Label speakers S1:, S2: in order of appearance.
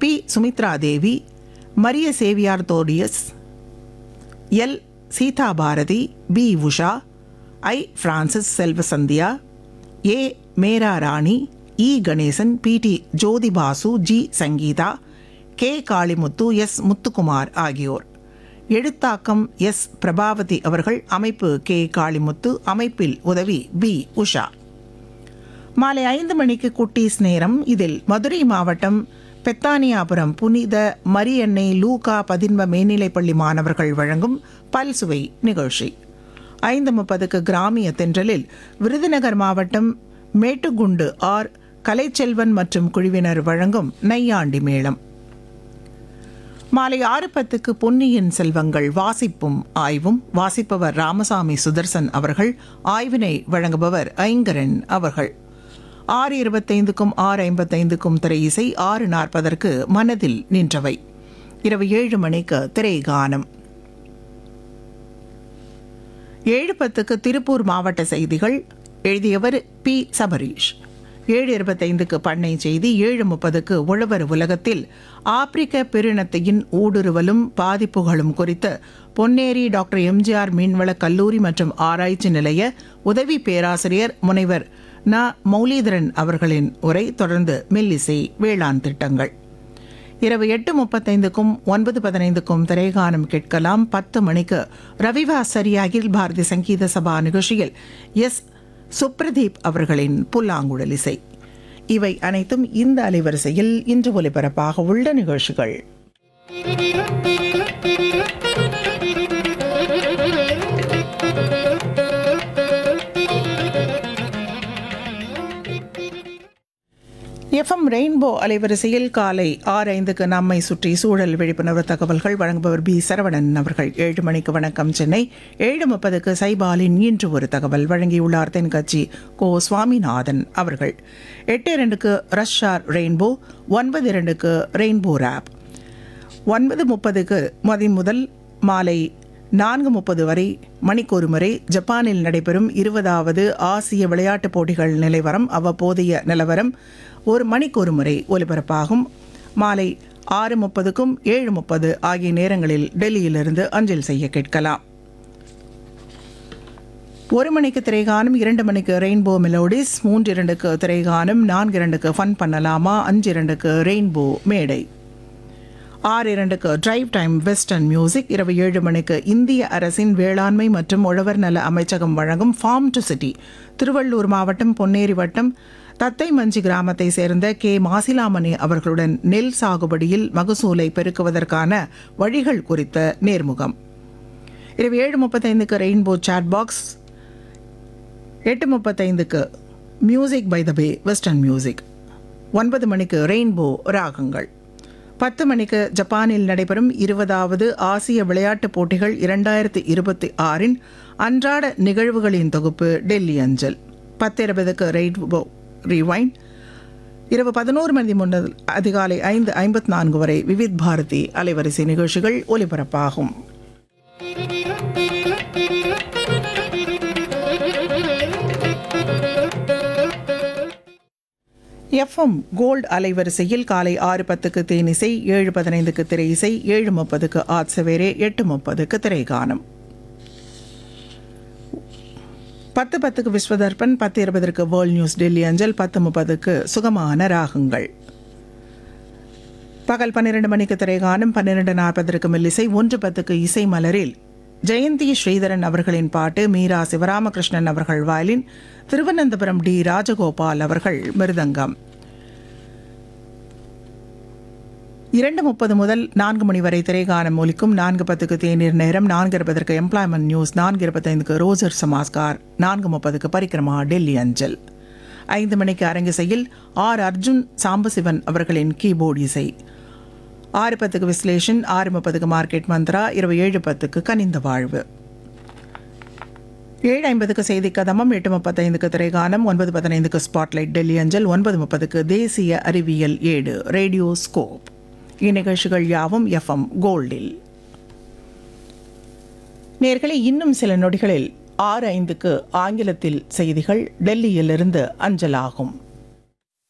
S1: B. Sumitra தேவி, Maria சேவியார் தோடியஸ், L. Sita Bharathi, B. Usha, ஐ. Francis Selvasandhya, ஏ. மேரா ராணி, இ. Ganesan, B. D. Jyoti Basu, G. Sangeetha, K. Kalimuthu, S. Muthukumar ஆகியோர். எழுத்தாக்கம் S. Prabhavati அவர்கள். அமைப்பு K. Kalimuthu. அமைப்பில் உதவி பி. உஷா. மாலை 5 மணிக்கு குட்டீஸ் நேரம். இதில் மதுரை மாவட்டம் பெத்தானியாபுரம் புனித மரியன்னை லூகா பதின்ம மேல்நிலைப்பள்ளி மாணவர்கள் வழங்கும் பல்சுவை நிகழ்ச்சி. 5:30க்கு கிராமிய தென்றலில் விருதுநகர் மாவட்டம் மேட்டுக்குண்டு ஆர். கலைச்செல்வன் மற்றும் குழுவினர் வழங்கும் நையாண்டி மேளம். மாலை 6:10க்கு பொன்னியின் செல்வங்கள் வாசிப்பும் ஆய்வும். வாசிப்பவர் ராமசாமி சுதர்சன் அவர்கள். ஆய்வினை வழங்குபவர் ஐங்கரன் அவர்கள். 6:25க்கும் 6:55க்கும் திரை இசை. 6:40க்கு மனதில் நின்றவை. இரவு 7 மணிக்கு திரை கானம். 7:10க்கு திருப்பூர் மாவட்ட செய்திகள். எழுதியவர் பி. சபரீஷ். 7:25க்கு பண்ணை செய்தி. 7:30க்கு உழவர் உலகத்தில் ஆப்பிரிக்க பெருநத்தையின் ஊடுருவலும் பாதிப்புகளும் குறித்து பொன்னேரி டாக்டர் எம்ஜிஆர் மீன்வள கல்லூரி மற்றும் ஆராய்ச்சி நிலைய உதவி பேராசிரியர் முனைவர் ந. மௌலீதரன் அவர்களின் உரை. தொடர்ந்து மெல்லிசை வேளாண் திட்டங்கள். இரவு 8:35க்கும் 9:15க்கும் திரைகானம் கேட்கலாம். 10 மணிக்கு ரவிவாசரி அகில் பாரதி சங்கீத சபா நிகழ்ச்சியில் எஸ். சுப்ரதீப் அவர்களின் புல்லாங்குழல் இசை. இவை அனைத்தும் இந்த அலைவரிசையில் இன்று ஒலிபரப்பாக உள்ள நிகழ்ச்சிகள். எஃப்எம் ரெயின்போ அலைவரிசையில் காலை 6:05க்கு நம்மை சுற்றி சூழல் விழிப்புணர்வு தகவல்கள் வழங்குபவர் பி. சரவணன் அவர்கள். 7 மணிக்கு வணக்கம் சென்னை. 7:30க்கு சைபாலின் இன்று ஒரு தகவல் வழங்கியுள்ளார் தென்கட்சி கோ. சுவாமிநாதன் அவர்கள். 8:02க்கு ரஷ்ஷார் ரெயின்போ. 9:02க்கு rainbow rape. 9:30க்கு முதல் மாலை 4:30 வரை மணிக்கொரு முறை ஜப்பானில் நடைபெறும் 20வது ஆசிய விளையாட்டுப் போட்டிகள் நிலவரம், அவ்வப்போதைய நிலவரம் ஒரு மணிக்கொரு முறை ஒலிபரப்பாகும். மாலை 6:30க்கும் 7:30 ஆகிய நேரங்களில் டெல்லியிலிருந்து அஞ்சல் செய்ய கேட்கலாம். 1 மணிக்கு திரைகானம். 2 மணிக்கு ரெயின்போ மெலோடிஸ். 3:02க்கு திரைகானம். 4:02க்கு ஃபன் பண்ணலாமா. 5:02க்கு ரெயின்போ மேடை. 6:02க்கு டிரைவ் டைம் வெஸ்டர்ன் மியூசிக். இரவு 7 மணிக்கு இந்திய அரசின் வேளாண்மை மற்றும் உழவர் நல அமைச்சகம் வழங்கும் ஃபார்ம் டு சிட்டி. திருவள்ளூர் மாவட்டம் பொன்னேரி வட்டம் தத்தைமஞ்சி கிராமத்தை சேர்ந்த கே. மாசிலாமணி அவர்களுடன் நெல் சாகுபடியில் மகசூலை பெருக்குவதற்கான வழிகள் குறித்த நேர்முகம். இரவு 7:35க்கு rainbow chat box. 8:35க்கு music by the pay western music. 9 மணிக்கு ரெயின்போ ராகங்கள். 10 மணிக்கு ஜப்பானில் நடைபெறும் 20வது ஆசிய விளையாட்டுப் போட்டிகள் 2026 அன்றாட நிகழ்வுகளின் தொகுப்பு டெல்லி அஞ்சல். 10:20க்கு ரெயின்போ ரிவைண்ட். இரவு 11 மணி முதல் அதிகாலை 5:54 வரை விவித் பாரதி அலைவரிசை நிகழ்ச்சிகள் ஒலிபரப்பாகும். எஃப்எம் கோல்டு அலைவரிசையில் காலை 6:10க்கு தேனிசை, 7:15க்கு திரை இசை, 7:30க்கு ஆத்சவேரே, 8:30க்கு திரைகானம். 10:10க்கு விஸ்வதர்பன், 10:20க்கு வேர்ல்ட் நியூஸ் டெல்லி அஞ்சல், 10:30க்கு சுகமான ராகங்கள். பகல் 12 மணிக்கு திரைகானம், 12:40க்கு மெல்லிசை, 1:10க்கு இசை மலரில் ஜெயந்தி ஸ்ரீதரன் அவர்களின் பாட்டு, மீரா சிவராமகிருஷ்ணன் அவர்கள் வயலின், திருவனந்தபுரம் டி. ராஜகோபால் அவர்கள் மிருதங்கம். 2:30 முதல் 4 மணி வரை திரைகானம் ஒலிக்கும். 4:10க்கு தேநீர் நேரம், 4:20க்கு employment news, 4:25க்கு roster சமாஸ்கார், 4:30க்கு parikrama Delhi அஞ்சல். 5 மணிக்கு அரங்கிசையில் ஆர். அர்ஜுன் சாம்பசிவன் அவர்களின் கீபோர்டு இசை. 6:10க்கு விஸ்லேஷன், 6:30க்கு மார்க்கெட் மந்த்ரா, இரவு 7:10க்கு கனிந்த வாழ்வு. 7:50க்கு செய்தி கதமம், 8:35க்கு திரைகானம், 9:15க்கு ஸ்பாட்லைட் டெல்லி அஞ்சல், 9:30க்கு தேசிய அறிவியல் ஏடு ரேடியோ ஸ்கோப். இந்நிகழ்ச்சிகள் யாவும் எஃப்எம் கோல்டில். நேயர்களே, இன்னும் சில நொடிகளில் 6:05க்கு ஆங்கிலத்தில் செய்திகள் டெல்லியிலிருந்து அஞ்சலாகும்.